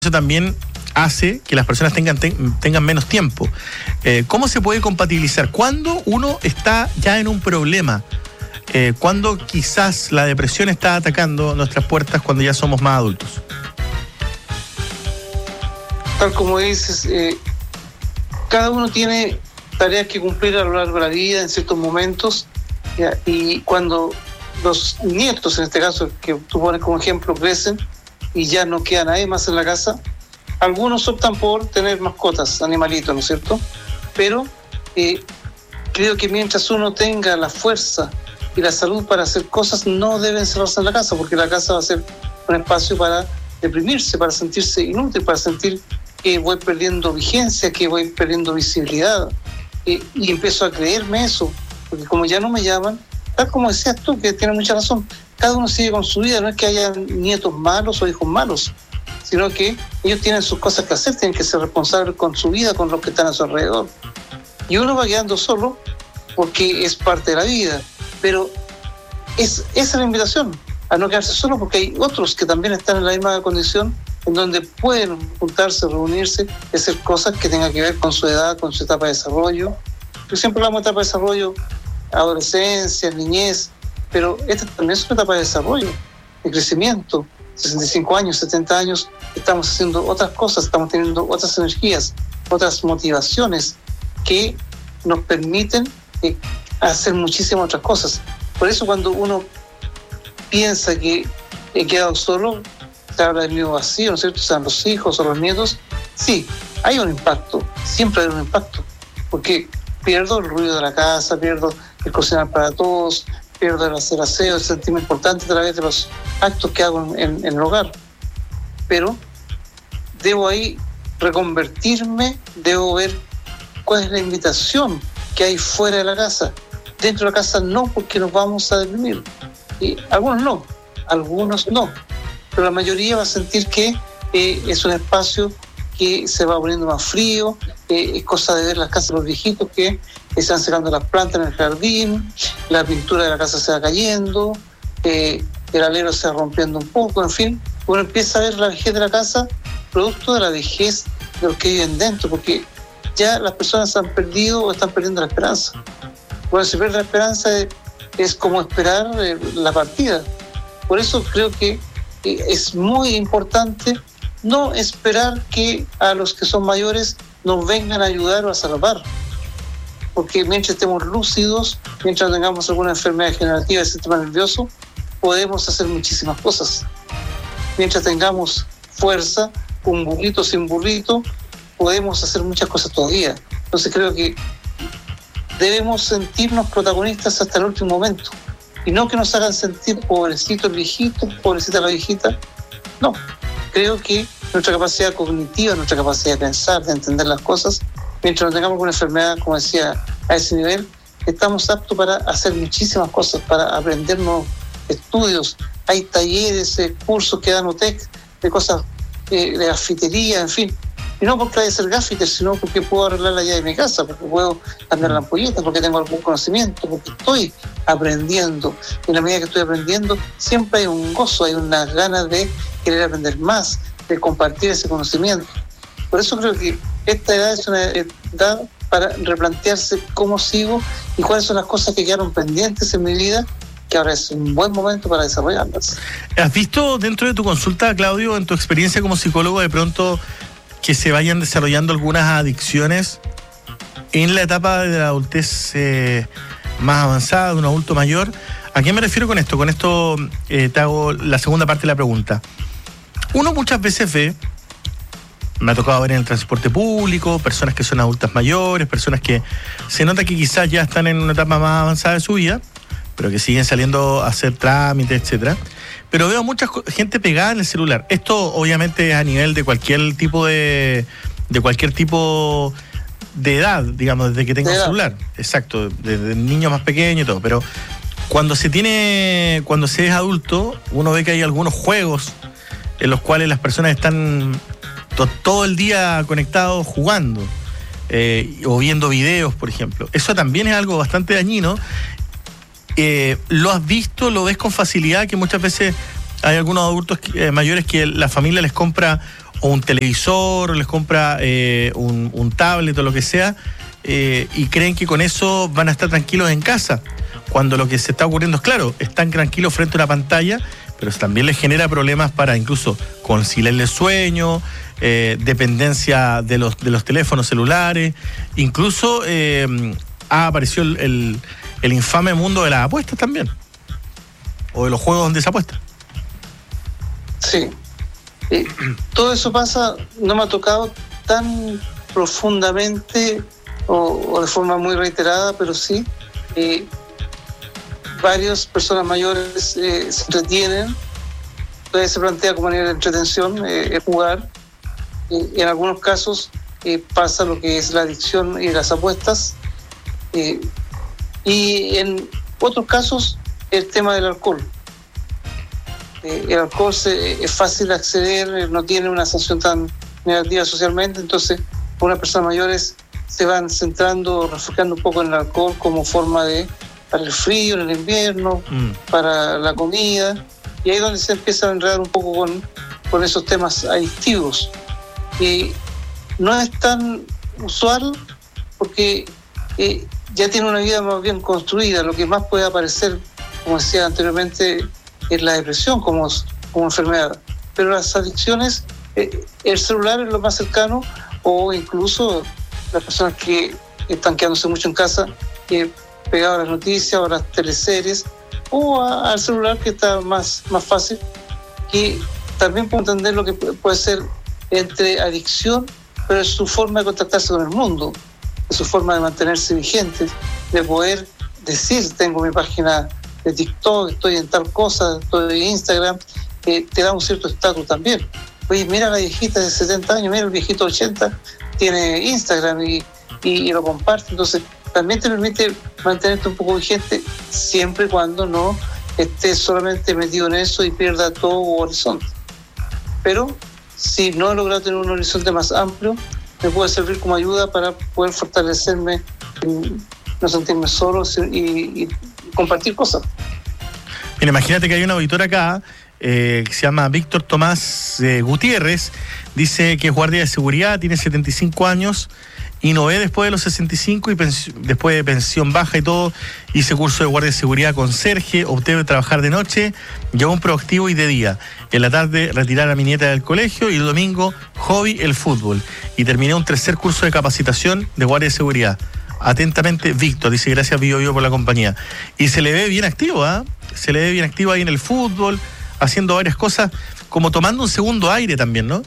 Eso también hace que las personas tengan menos tiempo. ¿Cómo se puede compatibilizar? ¿Cuándo uno está ya en un problema? ¿Cuándo quizás la depresión está atacando nuestras puertas cuando ya somos más adultos? Tal como dices, cada uno tiene tareas que cumplir a lo largo de la vida en ciertos momentos, ¿ya? Y cuando los nietos, en este caso que tú pones como ejemplo, crecen y ya no queda nadie más en la casa, algunos optan por tener mascotas, animalitos, ¿no es cierto? Pero creo que mientras uno tenga la fuerza y la salud para hacer cosas, no debe encerrarse en la casa, porque la casa va a ser un espacio para deprimirse, para sentirse inútil, para sentir que voy perdiendo vigencia, que voy perdiendo visibilidad. Y empiezo a creerme eso, porque como ya no me llaman, tal como decías tú, que tienes mucha razón, cada uno sigue con su vida, no es que haya nietos malos o hijos malos, sino que ellos tienen sus cosas que hacer, tienen que ser responsables con su vida, con los que están a su alrededor. Y uno va quedando solo porque es parte de la vida, pero esa es la invitación, a no quedarse solo, porque hay otros que también están en la misma condición, en donde pueden juntarse, reunirse y hacer cosas que tengan que ver con su edad, con su etapa de desarrollo. Yo siempre hablamos de etapa de desarrollo, adolescencia, niñez, pero esta también es una etapa de desarrollo, de crecimiento. 65 años, 70 años, estamos haciendo otras cosas, estamos teniendo otras energías, otras motivaciones que nos permiten hacer muchísimas otras cosas. Por eso cuando uno piensa que he quedado solo, se habla del nido vacío, ¿no es cierto? Sean los hijos o los nietos, sí, hay un impacto, siempre hay un impacto, porque pierdo el ruido de la casa, pierdo el cocinar para todos, pierdo el hacer aseo, el sentirme importante a través de los actos que hago en el hogar. Pero debo ahí reconvertirme, debo ver cuál es la invitación que hay fuera de la casa. Dentro de la casa no, porque nos vamos a deprimir. Y algunos no, pero la mayoría va a sentir que es un espacio que se va poniendo más frío, es cosa de ver las casas de los viejitos que están secando las plantas en el jardín, la pintura de la casa se va cayendo, el alero se va rompiendo un poco, en fin, uno empieza a ver la vejez de la casa producto de la vejez de los que viven dentro, porque ya las personas han perdido o están perdiendo la esperanza. Cuando se pierde la esperanza es como esperar la partida. Por eso creo que es muy importante no esperar que a los que son mayores nos vengan a ayudar o a salvar, porque mientras estemos lúcidos, mientras tengamos alguna enfermedad degenerativa del sistema nervioso, podemos hacer muchísimas cosas. Mientras tengamos fuerza, con burrito, sin burrito, podemos hacer muchas cosas todavía. Entonces creo que debemos sentirnos protagonistas hasta el último momento, y no que nos hagan sentir pobrecito el viejito, pobrecita la viejita. No, creo que nuestra capacidad cognitiva, nuestra capacidad de pensar, de entender las cosas, mientras no tengamos alguna enfermedad, como decía, a ese nivel, estamos aptos para hacer muchísimas cosas, para aprender nuevos estudios. Hay talleres, cursos que dan UTEC, de cosas de grafitería, en fin. Y no porque haya que ser gaffiter, sino porque puedo arreglar la llave de mi casa, porque puedo cambiar la ampolleta, porque tengo algún conocimiento, porque estoy aprendiendo. Y en la medida que estoy aprendiendo, siempre hay un gozo, hay unas ganas de querer aprender más, de compartir ese conocimiento. Por eso creo que esta edad es una edad para replantearse cómo sigo y cuáles son las cosas que quedaron pendientes en mi vida, que ahora es un buen momento para desarrollarlas. ¿Has visto dentro de tu consulta, Claudio, en tu experiencia como psicólogo, de pronto que se vayan desarrollando algunas adicciones en la etapa de la adultez más avanzada, de un adulto mayor? ¿A qué me refiero con esto? Con esto te hago la segunda parte de la pregunta. Uno muchas veces ve, me ha tocado ver en el transporte público, personas que son adultas mayores, personas que se nota que quizás ya están en una etapa más avanzada de su vida, pero que siguen saliendo a hacer trámites, etcétera. Pero veo mucha gente pegada en el celular. Esto obviamente es a nivel de cualquier tipo de edad, digamos, desde que tenga un celular. Exacto, desde niños más pequeños y todo. Pero cuando se es adulto, uno ve que hay algunos juegos en los cuales las personas están todo el día conectados jugando o viendo videos, por ejemplo. Eso también es algo bastante dañino. ¿Lo has visto? ¿Lo ves con facilidad? Que muchas veces hay algunos adultos mayores que la familia les compra o un televisor, o les compra un tablet o lo que sea, y creen que con eso van a estar tranquilos en casa, cuando lo que se está ocurriendo es, claro, están tranquilos frente a una pantalla, pero también les genera problemas para incluso conciliar el sueño, dependencia de los teléfonos celulares, incluso ha aparecido el infame mundo de las apuestas también, o de los juegos donde se apuesta. Sí. Todo eso pasa, no me ha tocado tan profundamente o de forma muy reiterada, pero sí, varias personas mayores se entretienen, entonces se plantea como manera de entretención jugar. En algunos casos pasa lo que es la adicción y las apuestas, y en otros casos el tema del alcohol. El alcohol es fácil de acceder, no tiene una sanción tan negativa socialmente, entonces unas personas mayores se van centrando, refugiando un poco en el alcohol como forma para el frío, en el invierno, para la comida, y ahí es donde se empieza a enredar un poco con esos temas adictivos. Y no es tan usual porque ya tiene una vida más bien construida. Lo que más puede aparecer, como decía anteriormente, es la depresión como enfermedad. Pero las adicciones, el celular es lo más cercano, o incluso las personas que están quedándose mucho en casa, pegadas a las noticias o a las teleseries, o al celular, que está más fácil, que también puedo entender lo que puede ser entre adicción, pero es su forma de contactarse con el mundo, es su forma de mantenerse vigente, de poder decir, tengo mi página de TikTok, estoy en tal cosa, estoy en Instagram, te da un cierto estatus también. Oye, mira la viejita de 70 años, mira el viejito de 80, tiene Instagram y lo comparte, entonces también te permite mantenerte un poco vigente, siempre y cuando no estés solamente metido en eso y pierda todo horizonte. Pero si no he logrado tener un horizonte más amplio, me puede servir como ayuda para poder fortalecerme, no sentirme solo y compartir cosas. Mira, imagínate que hay un auditor acá que se llama Víctor Tomás Gutiérrez, dice que es guardia de seguridad, tiene 75 años y no ve después de los 65 y después de pensión baja y todo, hice curso de guardia de seguridad conserje, opté de trabajar de noche, llevo un proactivo y de día. En la tarde retirar a mi nieta del colegio y el domingo hobby el fútbol. Y terminé un tercer curso de capacitación de guardia de seguridad. Atentamente, Víctor, dice gracias Bio por la compañía. Y se le ve bien activo, se le ve bien activo ahí en el fútbol, haciendo varias cosas, como tomando un segundo aire también, ¿no?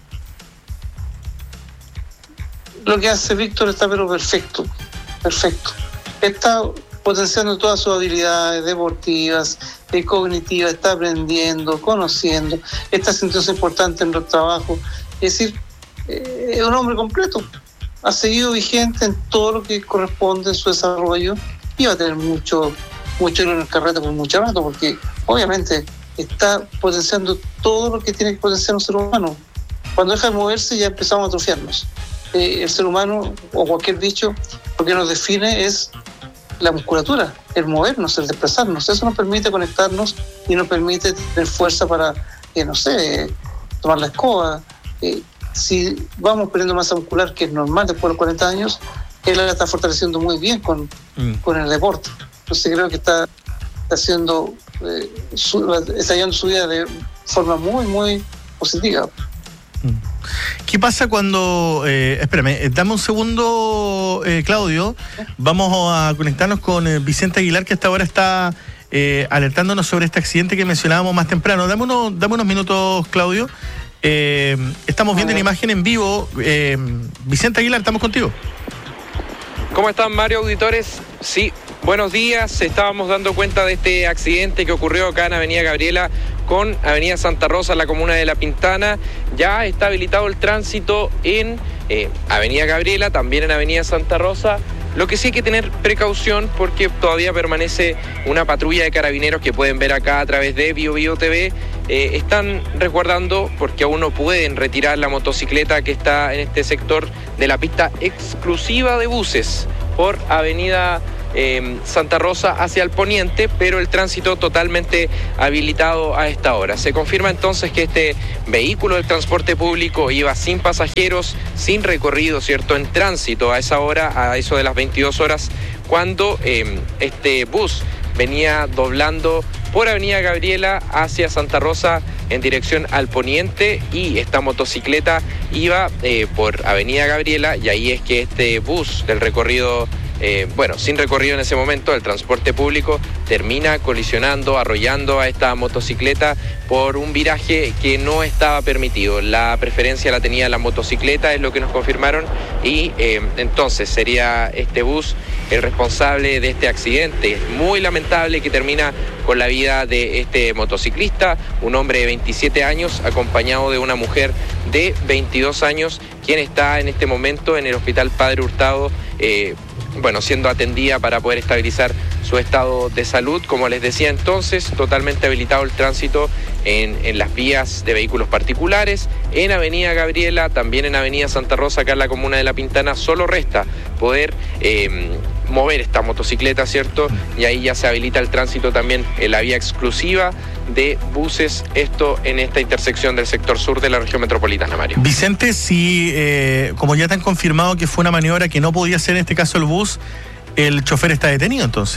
Lo que hace Víctor está pero perfecto. Está potenciando todas sus habilidades deportivas, cognitivas, está aprendiendo, conociendo, está sintiéndose importante en los trabajos. Es decir, es un hombre completo. Ha seguido vigente en todo lo que corresponde en su desarrollo y va a tener mucho en el carrete por mucho rato, porque obviamente está potenciando todo lo que tiene que potenciar un ser humano. Cuando deja de moverse ya empezamos a atrofiarnos. El ser humano o cualquier bicho, lo que nos define es la musculatura, el movernos, el desplazarnos. Eso nos permite conectarnos y nos permite tener fuerza para, tomar la escoba. Si vamos perdiendo masa muscular, que es normal después de los 40 años, él la está fortaleciendo muy bien con el deporte. Entonces creo que está llevando su vida de forma muy, muy positiva. ¿Qué pasa cuando... espérame, dame un segundo, Claudio. Vamos a conectarnos con Vicente Aguilar, que hasta ahora está alertándonos sobre este accidente que mencionábamos más temprano. Dame unos minutos, Claudio. Estamos viendo en imagen en vivo. Vicente Aguilar, estamos contigo. ¿Cómo están, Mario, auditores? Sí, buenos días. Estábamos dando cuenta de este accidente que ocurrió acá en Avenida Gabriela con Avenida Santa Rosa, en la comuna de La Pintana. Ya está habilitado el tránsito en Avenida Gabriela, también en Avenida Santa Rosa. Lo que sí hay que tener precaución porque todavía permanece una patrulla de carabineros que pueden ver acá a través de Bio TV. Están resguardando porque aún no pueden retirar la motocicleta que está en este sector de la pista exclusiva de buses por Avenida Santa Rosa hacia el poniente, pero el tránsito totalmente habilitado a esta hora. Se confirma entonces que este vehículo del transporte público iba sin pasajeros, sin recorrido, ¿cierto?, en tránsito a esa hora, a eso de las 22 horas, cuando este bus venía doblando por Avenida Gabriela hacia Santa Rosa en dirección al poniente, y esta motocicleta iba por Avenida Gabriela, y ahí es que este bus del recorrido, sin recorrido en ese momento, el transporte público, termina colisionando, arrollando a esta motocicleta por un viraje que no estaba permitido. La preferencia la tenía la motocicleta, es lo que nos confirmaron, y entonces sería este bus el responsable de este accidente muy lamentable que termina con la vida de este motociclista, un hombre de 27 años acompañado de una mujer de 22 años, quien está en este momento en el Hospital Padre Hurtado, siendo atendida para poder estabilizar su estado de salud. Como les decía entonces, totalmente habilitado el tránsito en las vías de vehículos particulares, en Avenida Gabriela, también en Avenida Santa Rosa, acá en la comuna de La Pintana. Solo resta poder mover esta motocicleta, ¿cierto? Y ahí ya se habilita el tránsito también en la vía exclusiva de buses, esto en esta intersección del sector sur de la región metropolitana, Mario. Vicente, si como ya te han confirmado que fue una maniobra que no podía ser en este caso el bus, ¿el chofer está detenido entonces?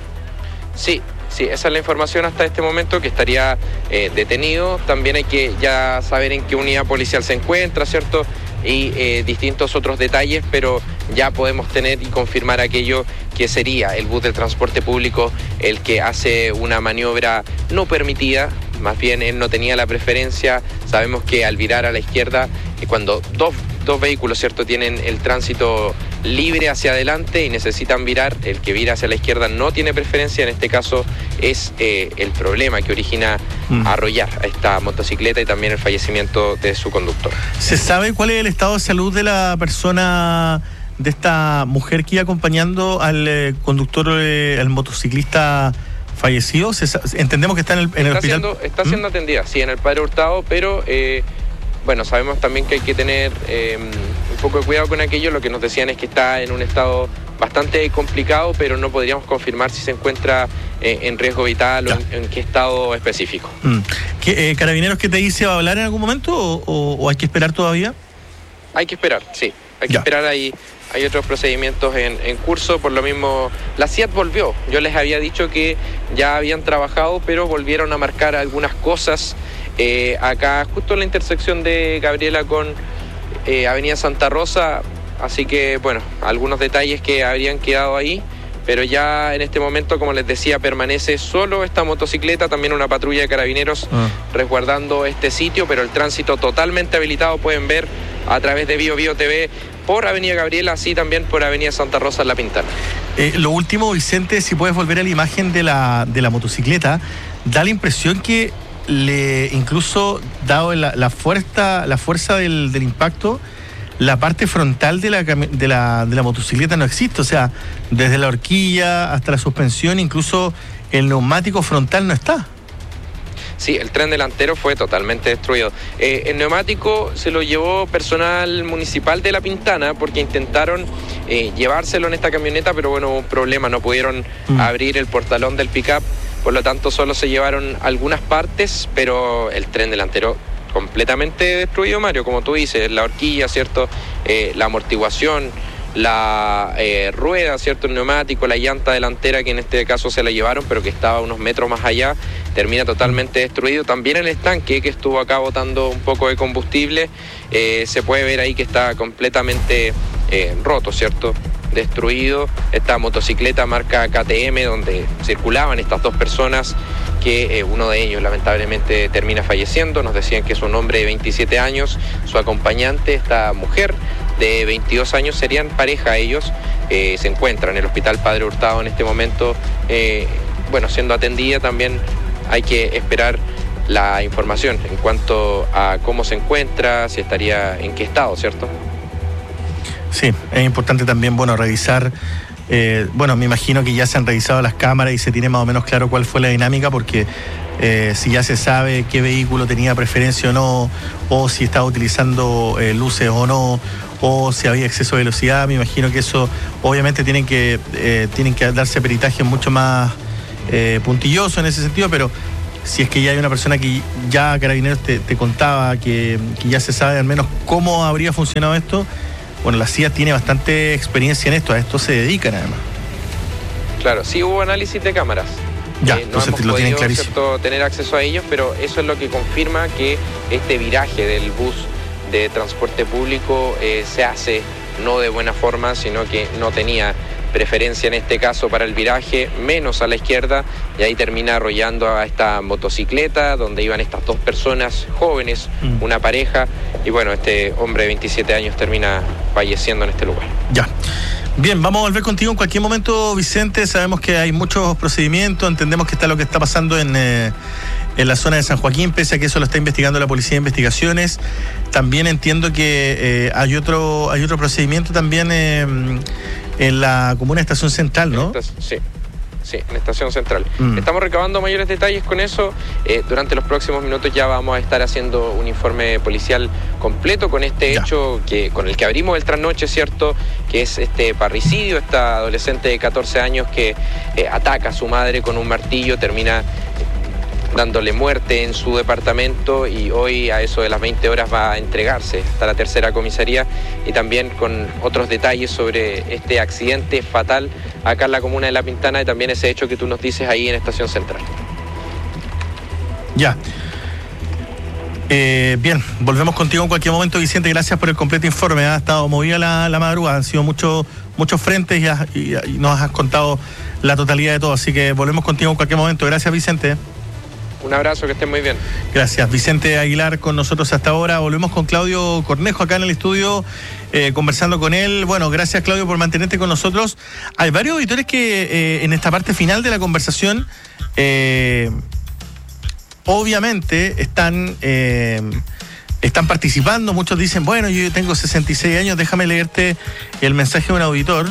Sí, esa es la información hasta este momento, que estaría detenido. También hay que ya saber en qué unidad policial se encuentra, ¿cierto?, y distintos otros detalles, pero ya podemos tener y confirmar aquello que sería el bus del transporte público el que hace una maniobra no permitida. Más bien él no tenía la preferencia. Sabemos que al virar a la izquierda, cuando dos vehículos, ¿cierto?, tienen el tránsito libre hacia adelante y necesitan virar, el que vira hacia la izquierda no tiene preferencia. En este caso es el problema que origina arrollar a esta motocicleta y también el fallecimiento de su conductor. ¿Se sabe cuál es el estado de salud de la persona, de esta mujer que iba acompañando al conductor, al motociclista fallecido? Entendemos que está en el hospital. Está siendo atendida, sí, en el Padre Hurtado, pero sabemos también que hay que tener un poco de cuidado con aquello. Lo que nos decían es que está en un estado bastante complicado, pero no podríamos confirmar si se encuentra en riesgo vital o en qué estado específico. ¿Carabineros qué te dice? ¿Va a hablar en algún momento o hay que esperar todavía? Hay que esperar, sí. Hay que esperar ahí. Hay otros procedimientos en curso. Por lo mismo, la CIAT volvió. Yo les había dicho que ya habían trabajado, pero volvieron a marcar algunas cosas acá, justo en la intersección de Gabriela con Avenida Santa Rosa. Así que, algunos detalles que habrían quedado ahí, pero ya en este momento, como les decía, permanece solo esta motocicleta, también una patrulla de carabineros resguardando este sitio, pero el tránsito totalmente habilitado. Pueden ver a través de Bio TV por Avenida Gabriela, así también por Avenida Santa Rosa en La Pintana. Lo último, Vicente, si puedes volver a la imagen de la motocicleta, da la impresión que incluso dado la fuerza del impacto, la parte frontal de la motocicleta no existe. O sea, desde la horquilla hasta la suspensión, incluso el neumático frontal no está. Sí, el tren delantero fue totalmente destruido. El neumático se lo llevó personal municipal de La Pintana porque intentaron llevárselo en esta camioneta, pero hubo un problema, no pudieron abrir el portalón del pick-up, por lo tanto solo se llevaron algunas partes, pero el tren delantero completamente destruido, Mario, como tú dices, la horquilla, ¿cierto?, la amortiguación, la rueda, ¿cierto?, el neumático, la llanta delantera, que en este caso se la llevaron, pero que estaba unos metros más allá, termina totalmente destruido. También el estanque, que estuvo acá botando un poco de combustible, se puede ver ahí que está completamente roto, ¿cierto?, destruido. Esta motocicleta marca KTM, donde circulaban estas dos personas, que uno de ellos lamentablemente termina falleciendo. Nos decían que es un hombre de 27 años, su acompañante, esta mujer de 22 años, serían pareja ellos. Se encuentran en el Hospital Padre Hurtado en este momento, siendo atendida. También hay que esperar la información en cuanto a cómo se encuentra, si estaría en qué estado, ¿cierto? Sí, es importante también, revisar Bueno, me imagino que ya se han revisado las cámaras y se tiene más o menos claro cuál fue la dinámica, porque si ya se sabe qué vehículo tenía preferencia o no, o si estaba utilizando luces o no, o si había exceso de velocidad, me imagino que eso obviamente tienen que darse peritajes mucho más puntillosos en ese sentido, pero si es que ya hay una persona que ya Carabineros te contaba que ya se sabe al menos cómo habría funcionado esto. Bueno, la CIA tiene bastante experiencia en esto, a esto se dedican además. Claro, sí hubo análisis de cámaras. Ya, no entonces hemos lo tienen podido, clarísimo. ¿cierto?, tener acceso a ellos, pero eso es lo que confirma que este viraje del bus de transporte público se hace no de buena forma, sino que no tenía preferencia en este caso para el viraje, menos a la izquierda, y ahí termina arrollando a esta motocicleta donde iban estas dos personas jóvenes, una pareja, y bueno, este hombre de 27 años termina falleciendo en este lugar. Ya. Bien, vamos a volver contigo en cualquier momento, Vicente. Sabemos que hay muchos procedimientos, entendemos que está lo que está pasando en la zona de San Joaquín, pese a que eso lo está investigando la Policía de Investigaciones. También entiendo que hay otro procedimiento también en la comuna de Estación Central, ¿no? Sí, en Estación Central. Estamos recabando mayores detalles con eso. Durante los próximos minutos ya vamos a estar haciendo un informe policial completo con este hecho con el que abrimos el trasnoche, ¿cierto? Que es este parricidio, esta adolescente de 14 años que ataca a su madre con un martillo, termina dándole muerte en su departamento, y hoy a eso de las 20 horas va a entregarse hasta la tercera comisaría, y también con otros detalles sobre este accidente fatal acá en la comuna de La Pintana, y también ese hecho que tú nos dices ahí en Estación Central. Ya. Bien, volvemos contigo en cualquier momento, Vicente. Gracias por el completo informe. Ha estado movida la madrugada, han sido muchos frentes y nos has contado la totalidad de todo, así que volvemos contigo en cualquier momento. Gracias, Vicente. Un abrazo, que estén muy bien. Gracias, Vicente Aguilar con nosotros hasta ahora. Volvemos con Claudio Cornejo acá en el estudio, conversando con él. Bueno, gracias, Claudio, por mantenerte con nosotros. Hay varios auditores que en esta parte final de la conversación obviamente están participando. Muchos dicen, bueno, yo tengo 66 años, déjame leerte el mensaje de un auditor.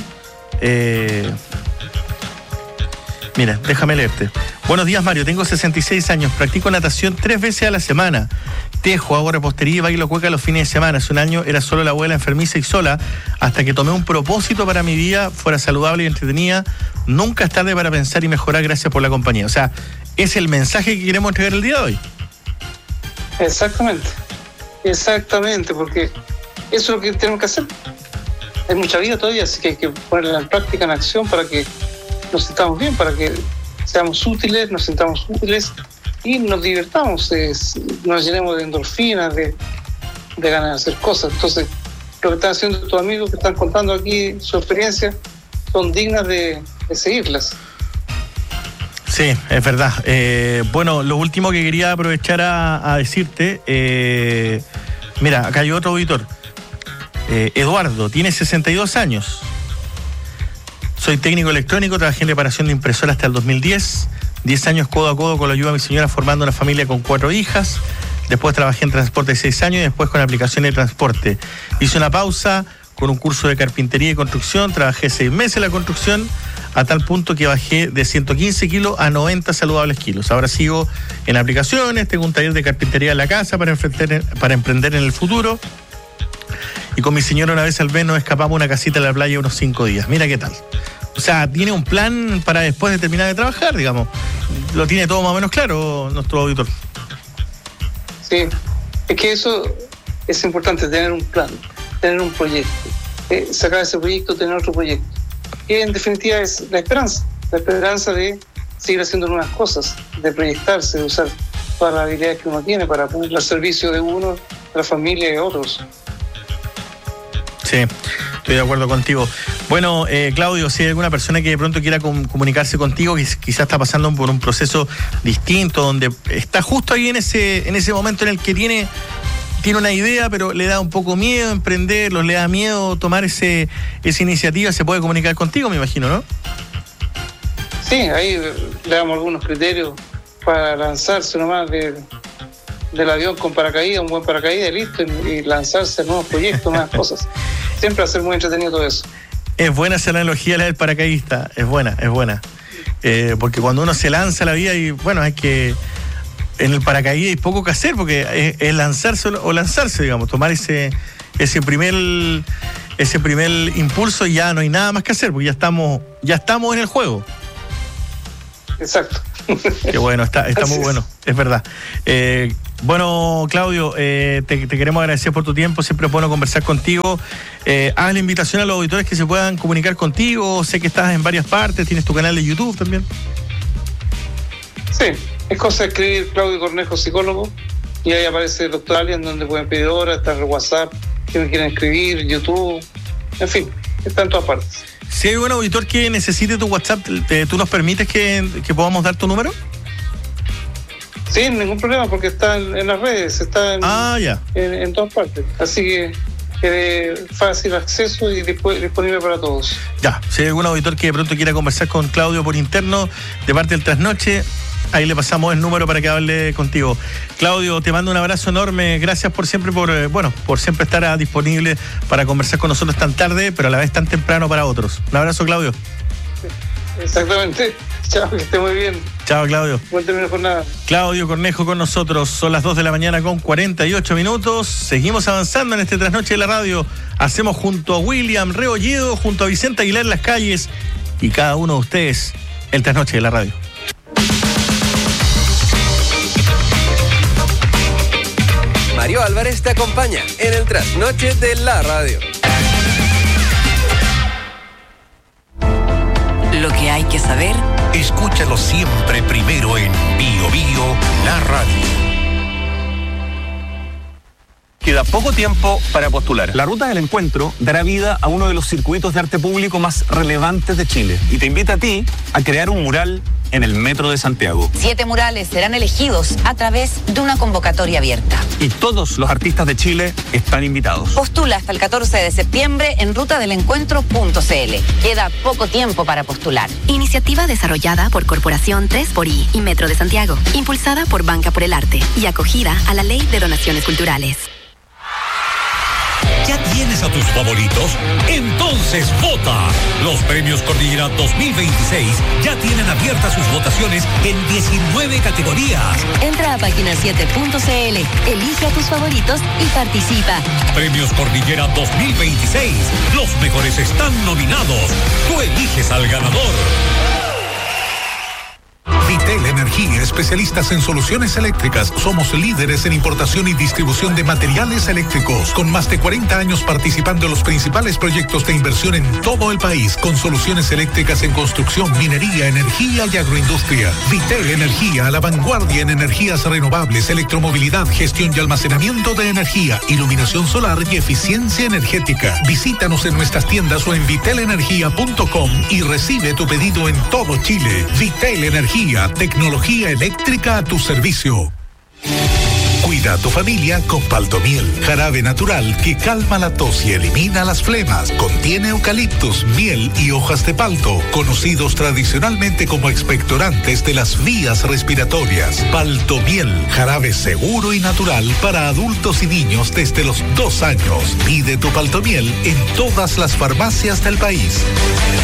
Mira, déjame leerte. Buenos días, Mario. Tengo 66 años. Practico natación 3 veces a la semana. Tejo, hago repostería y bailo cueca los fines de semana. Hace un año era solo la abuela enfermiza y sola, hasta que tomé un propósito para mi vida, fuera saludable y entretenida. Nunca es tarde para pensar y mejorar. Gracias por la compañía. O sea, es el mensaje que queremos entregar el día de hoy. Exactamente, porque eso es lo que tenemos que hacer. Hay mucha vida todavía, así que hay que ponerla en práctica, en acción, para que nos sintamos bien, para que seamos útiles, nos sintamos útiles y nos divertamos, nos llenemos de endorfinas, de ganas de hacer cosas. Entonces, lo que están haciendo tus amigos, que están contando aquí su experiencia, son dignas de seguirlas. Sí, es verdad. Bueno, lo último que quería aprovechar a decirte, mira, acá hay otro auditor. Eduardo, tiene 62 años. Soy técnico electrónico, trabajé en reparación de impresoras hasta el 2010. 10 años codo a codo con la ayuda de mi señora, formando una familia con 4 hijas. Después trabajé en transporte 6 años y después con aplicaciones de transporte. Hice una pausa con un curso de carpintería y construcción. Trabajé 6 meses en la construcción, a tal punto que bajé de 115 kilos a 90 saludables kilos. Ahora sigo en aplicaciones, tengo un taller de carpintería en la casa para emprender en el futuro. Y con mi señora una vez al mes nos escapamos a una casita en la playa unos 5 días. Mira qué tal. O sea, tiene un plan para después de terminar de trabajar, digamos. Lo tiene todo más o menos claro nuestro auditor. Sí, es que eso es importante, tener un plan, tener un proyecto. Sacar ese proyecto, tener otro proyecto. Y en definitiva es la esperanza de seguir haciendo nuevas cosas, de proyectarse, de usar todas las habilidades que uno tiene para ponerlo al servicio de uno, de la familia y de otros. Sí, estoy de acuerdo contigo. Bueno, Claudio, si hay alguna persona que de pronto quiera comunicarse contigo, que quizás está pasando por un proceso distinto, donde está justo ahí en ese momento en el que tiene una idea, pero le da un poco miedo emprenderlo, le da miedo tomar esa iniciativa, se puede comunicar contigo, me imagino, ¿no? Sí, ahí le damos algunos criterios para lanzarse nomás del avión con paracaídas, un buen paracaídas, listo, y lanzarse a nuevos proyectos, nuevas cosas. Siempre va a ser muy entretenido todo eso. Es buena esa analogía, la del paracaidista. Es buena. Porque cuando uno se lanza a la vida y bueno, hay que... En el paracaídas hay poco que hacer porque es lanzarse o lanzarse, digamos, tomar ese primer impulso y ya no hay nada más que hacer porque ya estamos en el juego. Exacto. Qué bueno, está muy bueno, es verdad. Bueno, Claudio, te queremos agradecer por tu tiempo, siempre es bueno conversar contigo. Haz la invitación a los auditores que se puedan comunicar contigo, sé que estás en varias partes, tienes tu canal de YouTube también. Sí, es cosa de escribir Claudio Cornejo, psicólogo, y ahí aparece el Dr. Alien, donde pueden pedir horas, está el WhatsApp, si me quieren escribir, YouTube, en fin, está en todas partes. Si hay un auditor que necesite tu WhatsApp, ¿tú nos permites que podamos dar tu número? Sí, ningún problema, porque está en las redes, está en todas partes. Así que fácil acceso y disponible para todos. Ya, si hay algún auditor que de pronto quiera conversar con Claudio por interno, de parte del Trasnoche, ahí le pasamos el número para que hable contigo. Claudio, te mando un abrazo enorme. Gracias por siempre estar disponible para conversar con nosotros tan tarde, pero a la vez tan temprano para otros. Un abrazo, Claudio. Exactamente. Chao, que esté muy bien. Chao, Claudio. Buen término de jornada. Claudio Cornejo con nosotros. Son las 2 de la mañana con 48 minutos. Seguimos avanzando en este Trasnoche de la Radio. Hacemos junto a William Rebolledo, junto a Vicente Aguilar en las calles y cada uno de ustedes el Trasnoche de la Radio. Mario Álvarez te acompaña en el Trasnoche de la Radio. Lo que hay que saber. Escúchalo siempre primero en Bio Bio, la radio. Queda poco tiempo para postular. La Ruta del Encuentro dará vida a uno de los circuitos de arte público más relevantes de Chile y te invita a ti a crear un mural en el Metro de Santiago. 7 murales serán elegidos a través de una convocatoria abierta. Y todos los artistas de Chile están invitados. Postula hasta el 14 de septiembre en rutadelencuentro.cl. Queda poco tiempo para postular. Iniciativa desarrollada por Corporación 3xI y Metro de Santiago, impulsada por Banca por el Arte y acogida a la Ley de Donaciones Culturales. ¿Ya tienes a tus favoritos? Entonces vota. Los premios Cordillera 2026 ya tienen abiertas sus votaciones en 19 categorías. Entra a página7.cl, elige a tus favoritos y participa. Premios Cordillera 2026. Los mejores están nominados. Tú eliges al ganador. Vitel Energía, especialistas en soluciones eléctricas. Somos líderes en importación y distribución de materiales eléctricos, con más de 40 años participando en los principales proyectos de inversión en todo el país, con soluciones eléctricas en construcción, minería, energía y agroindustria. Vitel Energía, a la vanguardia en energías renovables, electromovilidad, gestión y almacenamiento de energía, iluminación solar y eficiencia energética. Visítanos en nuestras tiendas o en vitelenergia.com y recibe tu pedido en todo Chile. Vitel Energía, tecnología eléctrica a tu servicio. Cuida a tu familia con Paltomiel, jarabe natural que calma la tos y elimina las flemas. Contiene eucaliptus, miel y hojas de palto, conocidos tradicionalmente como expectorantes de las vías respiratorias. Paltomiel, jarabe seguro y natural para adultos y niños desde los 2 años. Pide tu Paltomiel en todas las farmacias del país.